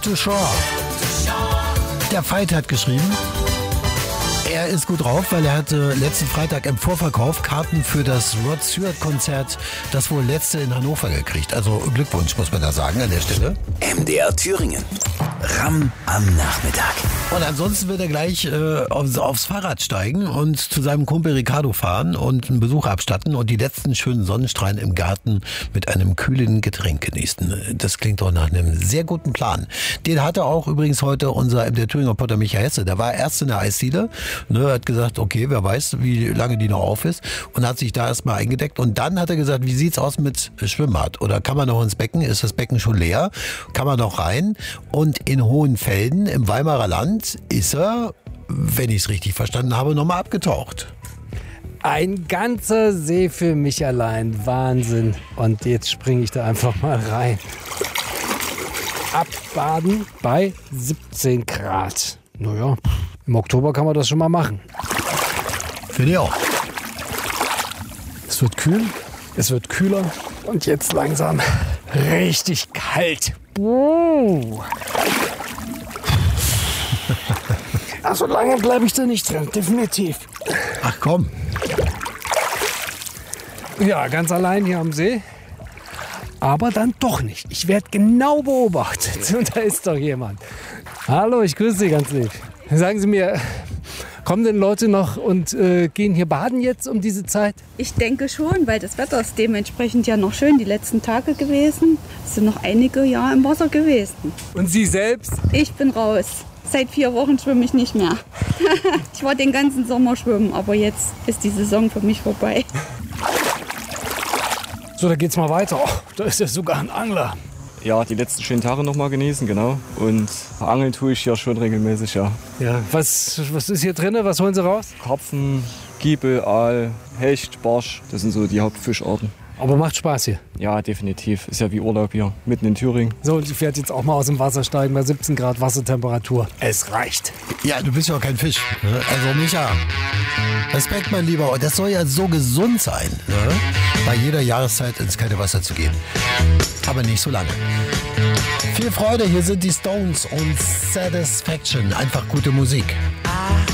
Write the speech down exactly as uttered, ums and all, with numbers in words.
To Shore. Der Veit hat geschrieben. Er ist gut drauf, weil er hatte letzten Freitag im Vorverkauf Karten für das Rod Stewart-Konzert, das wohl letzte in Hannover gekriegt. Also Glückwunsch, muss man da sagen an der Stelle. M D R Thüringen. Ramm am Nachmittag. Und ansonsten wird er gleich äh, aufs, aufs Fahrrad steigen und zu seinem Kumpel Ricardo fahren und einen Besuch abstatten und die letzten schönen Sonnenstrahlen im Garten mit einem kühlen Getränk genießen. Das klingt doch nach einem sehr guten Plan. Den hatte auch übrigens heute unser M D R Thüringer Reporter Michael Hesse. Der war erst in der Eisdiele, ne, hat gesagt, okay, wer weiß, wie lange die noch auf ist, und hat sich da erstmal eingedeckt. Und dann hat er gesagt, wie sieht's aus mit Schwimmbad? Oder kann man noch ins Becken? Ist das Becken schon leer? Kann man noch rein? Und in Hohenfelden im Weimarer Land ist er, wenn ich es richtig verstanden habe, nochmal abgetaucht. Ein ganzer See für mich allein. Wahnsinn. Und jetzt springe ich da einfach mal rein. Abbaden bei siebzehn Grad. Naja, im Oktober kann man das schon mal machen. Finde ich auch. Es wird kühl, es wird kühler und jetzt langsam richtig kalt. Uh. Also lange bleibe ich da nicht drin, definitiv. Ach komm. Ja, ganz allein hier am See. Aber dann doch nicht. Ich werde genau beobachtet. Und da ist doch jemand. Hallo, ich grüße Sie ganz lieb. Sagen Sie mir, kommen denn Leute noch und äh, gehen hier baden jetzt um diese Zeit? Ich denke schon, weil das Wetter ist dementsprechend ja noch schön die letzten Tage gewesen. Es sind noch einige Jahre im Wasser gewesen. Und Sie selbst? Ich bin raus. Seit vier Wochen schwimme ich nicht mehr. Ich war den ganzen Sommer schwimmen, aber jetzt ist die Saison für mich vorbei. So, da geht's mal weiter. Oh, da ist ja sogar ein Angler. Ja, die letzten schönen Tage noch mal genießen, genau. Und angeln tue ich ja schon regelmäßig, ja. Ja, was, was ist hier drin? Was holen Sie raus? Karpfen, Giebel, Aal, Hecht, Barsch, das sind so die Hauptfischarten. Aber macht Spaß hier. Ja, definitiv. Ist ja wie Urlaub hier, mitten in Thüringen. So, und ich werde jetzt auch mal aus dem Wasser steigen bei siebzehn Grad Wassertemperatur. Es reicht. Ja, du bist ja auch kein Fisch. Ne? Also Micha, Respekt, mein Lieber. Und das soll ja so gesund sein, ne? Bei jeder Jahreszeit ins kalte Wasser zu gehen. Aber nicht so lange. Viel Freude, hier sind die Stones und Satisfaction. Einfach gute Musik.